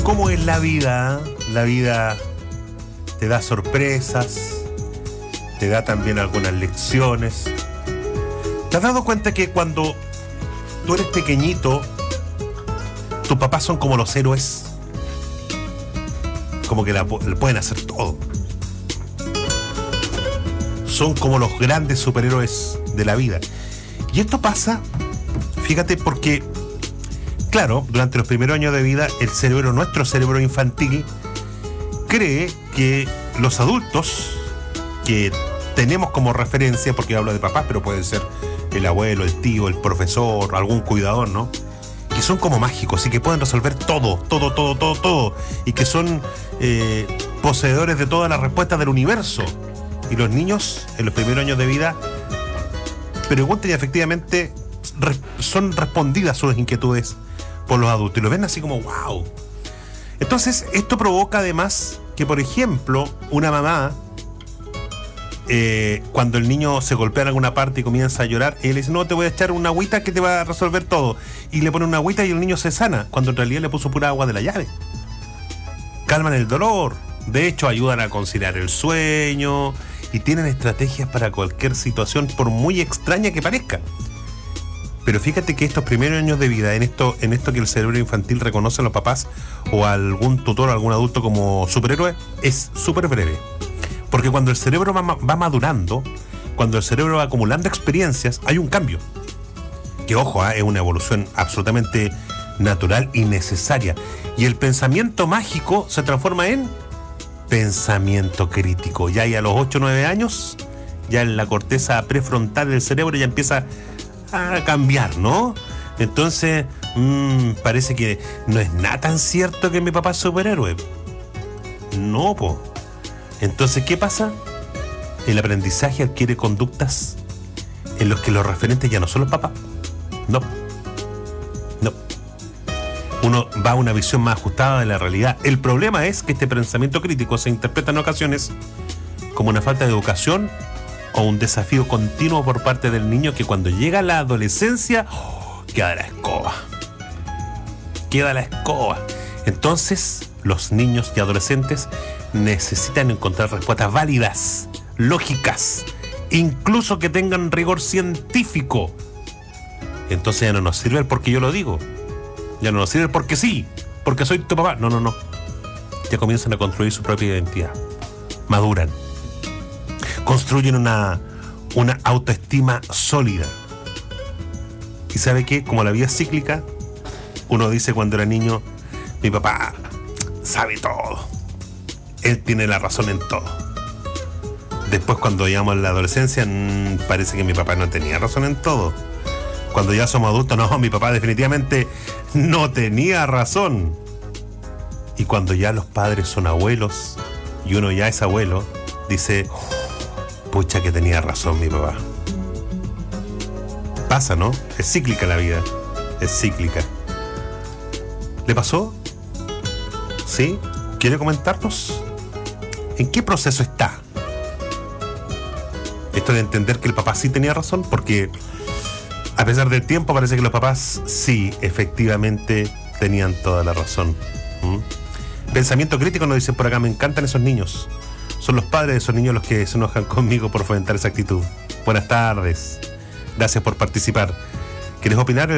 ¿Cómo es la vida? La vida te da sorpresas, te da también algunas lecciones. ¿Te has dado cuenta que cuando tú eres pequeñito, tus papás son como los héroes? Como que le pueden hacer todo. Son como los grandes superhéroes de la vida. Y esto pasa, fíjate, porque, claro, durante los primeros años de vida, el cerebro, nuestro cerebro infantil, cree que los adultos que tenemos como referencia, porque yo hablo de papás, pero puede ser el abuelo, el tío, el profesor, algún cuidador, ¿no? Que son como mágicos y que pueden resolver todo, y que son poseedores de todas las respuestas del universo. Y los niños, en los primeros años de vida, preguntan y efectivamente son respondidas sus inquietudes por los adultos y lo ven así como wow. Entonces esto provoca además que, por ejemplo, una mamá, cuando el niño se golpea en alguna parte y comienza a llorar, ella le dice: no, te voy a echar una agüita que te va a resolver todo, y le pone una agüita y el niño se sana, cuando en realidad le puso pura agua de la llave. Calman el dolor, de hecho ayudan a conciliar el sueño y tienen estrategias para cualquier situación, por muy extraña que parezca. Pero fíjate que estos primeros años de vida, en esto que el cerebro infantil reconoce a los papás o a algún tutor o algún adulto como superhéroe, es súper breve. Porque cuando el cerebro va madurando, cuando el cerebro va acumulando experiencias, hay un cambio. Que, ojo, es una evolución absolutamente natural y necesaria. Y el pensamiento mágico se transforma en pensamiento crítico. Ya a los 8 o 9 años, ya en la corteza prefrontal del cerebro ya empieza a cambiar, ¿no? Entonces, parece que no es nada tan cierto que mi papá es superhéroe. No, po. Entonces, ¿qué pasa? El aprendizaje adquiere conductas en los que los referentes ya no son los papás. No. Uno va a una visión más ajustada de la realidad. El problema es que este pensamiento crítico se interpreta en ocasiones como una falta de educación o un desafío continuo por parte del niño, que cuando llega a la adolescencia, queda la escoba. Entonces, los niños y adolescentes necesitan encontrar respuestas válidas, lógicas, incluso que tengan rigor científico. Entonces ya no nos sirve el porque yo lo digo. Ya no nos sirve porque sí, porque soy tu papá. No. Ya comienzan a construir su propia identidad. Maduran. Construyen una autoestima sólida. ¿Y sabe qué? Como la vida es cíclica, uno dice cuando era niño: mi papá sabe todo. Él tiene la razón en todo. Después, cuando llegamos a la adolescencia, parece que mi papá no tenía razón en todo. Cuando ya somos adultos, no, mi papá definitivamente no tenía razón. Y cuando ya los padres son abuelos y uno ya es abuelo, dice: pucha, que tenía razón mi papá. Pasa, ¿no? Es cíclica la vida. Es cíclica. ¿Le pasó? ¿Sí? ¿Quiere comentarnos? ¿En qué proceso está esto de entender que el papá sí tenía razón? Porque a pesar del tiempo parece que los papás sí, efectivamente, tenían toda la razón. Pensamiento crítico, nos dicen por acá: me encantan esos niños. Son los padres de esos niños los que se enojan conmigo por fomentar esa actitud. Buenas tardes. Gracias por participar. ¿Quieres opinar?